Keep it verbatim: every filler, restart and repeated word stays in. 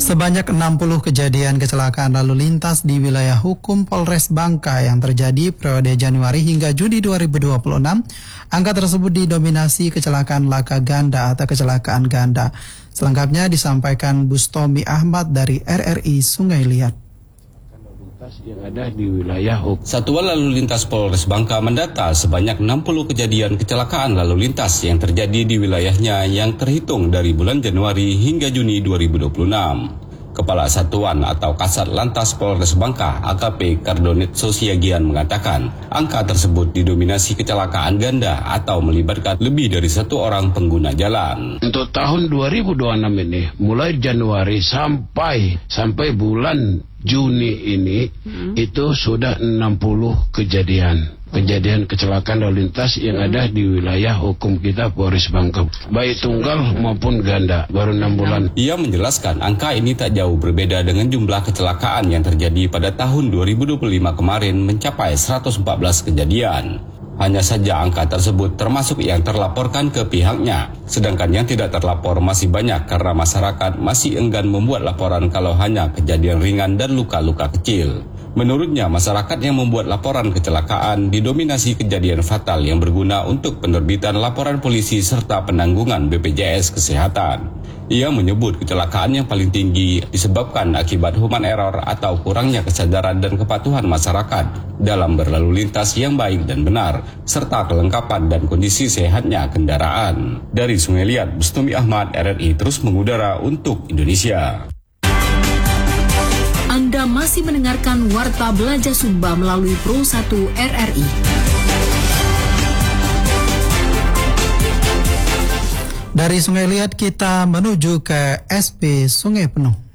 Sebanyak enam puluh kejadian kecelakaan lalu lintas di wilayah hukum Polres Bangka yang terjadi periode Januari hingga Juni dua ribu dua puluh enam. Angka tersebut didominasi kecelakaan laka ganda atau kecelakaan ganda. Selengkapnya disampaikan Bustomi Ahmad dari R R I Sungai Liat. Yang ada di wilayah hukum. Satuan Lalu Lintas Polres Bangka mendata sebanyak enam puluh kejadian kecelakaan lalu lintas yang terjadi di wilayahnya yang terhitung dari bulan Januari hingga Juni dua ribu dua puluh enam. Kepala Satuan atau Kasat Lantas Polres Bangka A K P Kardonit Sosiagian mengatakan angka tersebut didominasi kecelakaan ganda atau melibatkan lebih dari satu orang pengguna jalan. Untuk tahun dua ribu dua puluh enam ini mulai Januari sampai sampai bulan Juni ini hmm. itu sudah enam puluh kejadian kejadian kecelakaan lalu lintas yang ada di wilayah hukum kita Polres Bangka, baik tunggal maupun ganda, baru enam bulan. Ia menjelaskan angka ini tak jauh berbeda dengan jumlah kecelakaan yang terjadi pada tahun dua ribu dua puluh lima kemarin mencapai seratus empat belas kejadian. Hanya saja angka tersebut termasuk yang terlaporkan ke pihaknya, sedangkan yang tidak terlapor masih banyak karena masyarakat masih enggan membuat laporan kalau hanya kejadian ringan dan luka-luka kecil. Menurutnya, masyarakat yang membuat laporan kecelakaan didominasi kejadian fatal yang berguna untuk penerbitan laporan polisi serta penanggungan B P J S Kesehatan. Ia menyebut kecelakaan yang paling tinggi disebabkan akibat human error atau kurangnya kesadaran dan kepatuhan masyarakat dalam berlalu lintas yang baik dan benar, serta kelengkapan dan kondisi sehatnya kendaraan. Dari Sungai Liat, Bustomi Ahmad, R R I terus mengudara untuk Indonesia. Anda masih mendengarkan Warta Belanja Sumba melalui Pro satu R R I. Dari Sungai Liat kita menuju ke S P Sungai Penuh.